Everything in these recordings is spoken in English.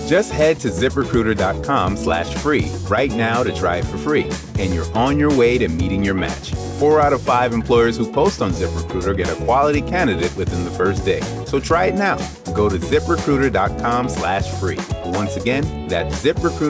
Just head to ZipRecruiter.com/free right now to try it for free, and you're on your way to meeting your match. 4 out of 5 employers who post on ZipRecruiter get a quality candidate within the first day. So try it now. Go to ZipRecruiter.com/free. Once again, that's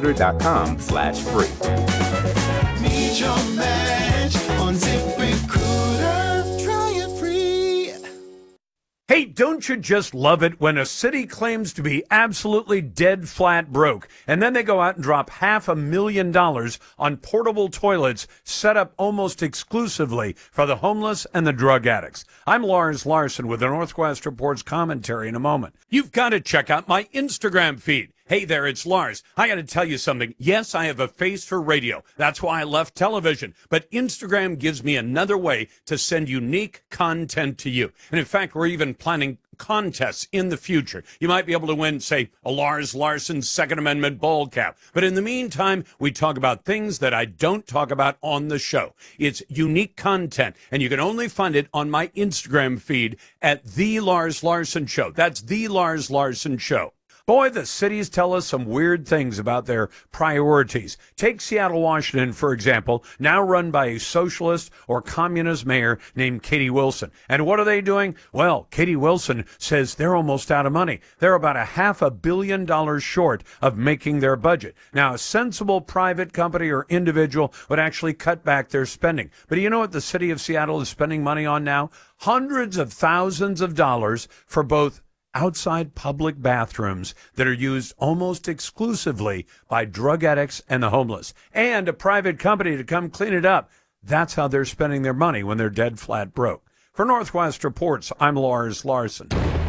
ZipRecruiter.com/free. Meet your match on ZipRecruiter. Try it free. Hey, don't you just love it when a city claims to be absolutely dead flat broke, and then they go out and drop $500,000 on portable toilets set up almost exclusively for the homeless and the drug addicts? I'm Lars Larson with the Northwest Report's commentary in a moment. You've got to check out my Instagram feed. Hey there, it's Lars. I got to tell you something. Yes, I have a face for radio. That's why I left television. But Instagram gives me another way to send unique content to you. And in fact, we're even planning contests in the future. You might be able to win, say, a Lars Larson Second Amendment ball cap. But in the meantime, we talk about things that I don't talk about on the show. It's unique content, and you can only find it on my Instagram feed at The Lars Larson Show. That's The Lars Larson Show. Boy, the cities tell us some weird things about their priorities. Take Seattle, Washington, for example, now run by a socialist or communist mayor named Katie Wilson. And what are they doing? Well, Katie Wilson says they're almost out of money. They're about $500 million short of making their budget. Now, a sensible private company or individual would actually cut back their spending. But do you know what the city of Seattle is spending money on now? Hundreds of thousands of dollars for both outside public bathrooms that are used almost exclusively by drug addicts and the homeless, and a private company to come clean it up. That's how they're spending their money when they're dead flat broke. For Northwest Reports, I'm Lars Larson.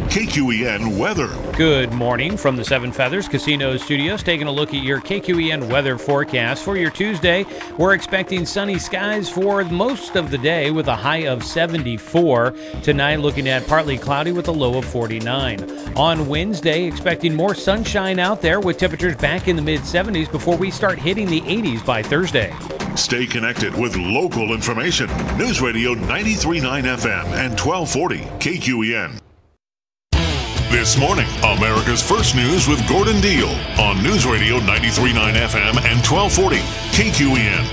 KQEN weather. Good morning from the Seven Feathers Casino Studios. Taking a look at your KQEN weather forecast for your Tuesday. We're expecting sunny skies for most of the day with a high of 74. Tonight, looking at partly cloudy with a low of 49. On Wednesday, expecting more sunshine out there with temperatures back in the mid-70s before we start hitting the 80s by Thursday. Stay connected with local information. News Radio 93.9 FM and 1240 KQEN. This morning, America's First News with Gordon Deal on News Radio 93.9 FM and 1240 KQEN.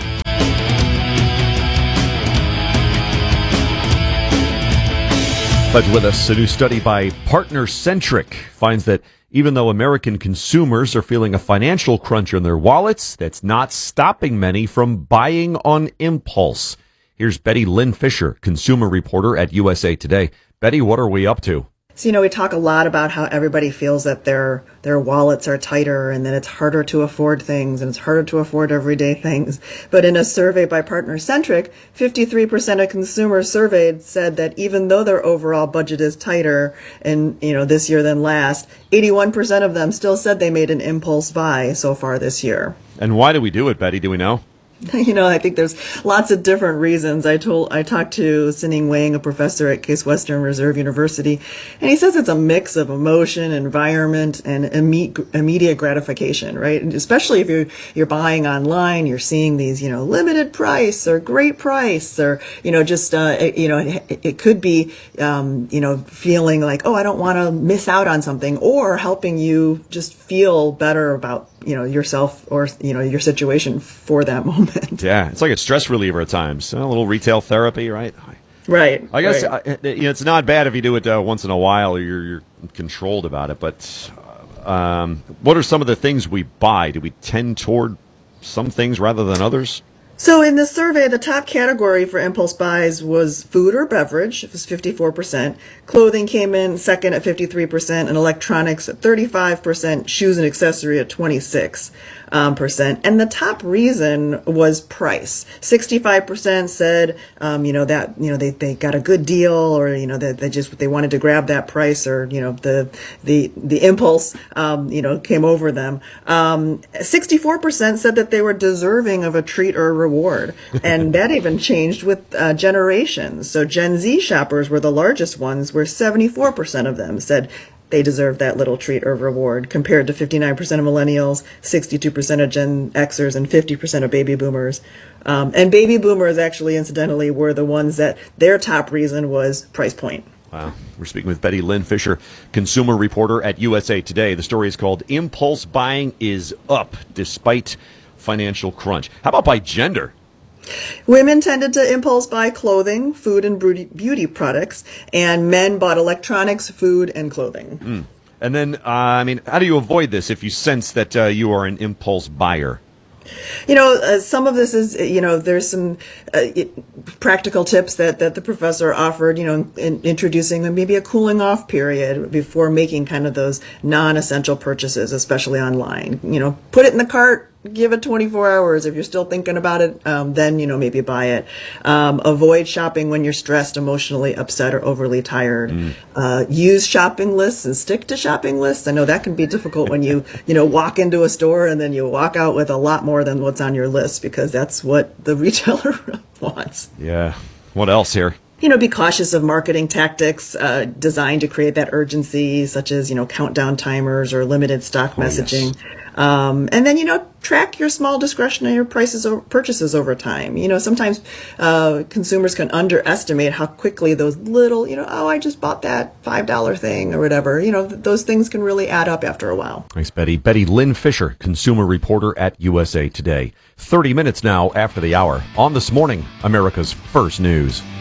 But with us, a new study by Partner Centric finds that even though American consumers are feeling a financial crunch in their wallets, that's not stopping many from buying on impulse. Here's Betty Lynn Fisher, consumer reporter at USA Today. Betty, what are we up to? So, we talk a lot about how everybody feels that their wallets are tighter and that it's harder to afford things and it's harder to afford everyday things. But in a survey by Partner Centric, 53% of consumers surveyed said that even though their overall budget is tighter in, this year than last, 81% of them still said they made an impulse buy so far this year. And why do we do it, Betty? Do we know? I think there's lots of different reasons. I talked to Sining Wang, a professor at Case Western Reserve University, and he says it's a mix of emotion, environment, and immediate gratification, right? And especially if you're buying online, you're seeing these, limited price or great price or, it could be, feeling like, oh, I don't want to miss out on something, or helping you just feel better about, yourself or, your situation for that moment. Yeah, it's like a stress reliever at times. A little retail therapy, right? Right. I guess right. It's not bad if you do it once in a while or you're controlled about it. But what are some of the things we buy? Do we tend toward some things rather than others? So in this survey, the top category for impulse buys was food or beverage. It was 54%. Clothing came in second at 53%, and electronics at 35%, shoes and accessory at 26%. And the top reason was price. 65% said, they got a good deal, or, that they wanted to grab that price, or, the impulse, came over them. 64% said that they were deserving of a treat or a reward. And that even changed with generations. So Gen Z shoppers were the largest ones, where 74% of them said they deserve that little treat or reward, compared to 59% of millennials, 62% of Gen Xers, and 50% of baby boomers. And baby boomers actually, incidentally, were the ones that their top reason was price point. Wow. We're speaking with Betty Lynn Fisher, consumer reporter at USA Today. The story is called Impulse Buying is Up Despite Financial Crunch. How about by gender? Women tended to impulse buy clothing, food, and beauty products, and men bought electronics, food, and clothing. And then, how do you avoid this if you sense that you are an impulse buyer? Some of this is, there's some practical tips that the professor offered, in introducing maybe a cooling off period before making kind of those non-essential purchases, especially online. Put it in the cart, give it 24 hours. If you're still thinking about it, then, maybe buy it. Avoid shopping when you're stressed, emotionally upset, or overly tired. Use shopping lists and stick to shopping lists. I know that can be difficult when you, walk into a store and then you walk out with a lot more than what's on your list because that's what the retailer wants. Yeah. What else here? Be cautious of marketing tactics designed to create that urgency, such as, countdown timers or limited stock messaging. Yes. And then, track your small discretionary purchases over time. Sometimes consumers can underestimate how quickly those little, I just bought that $5 thing or whatever. Those things can really add up after a while. Thanks, Betty. Betty Lynn Fisher, consumer reporter at USA Today. 30 minutes now after the hour on This Morning, America's First News.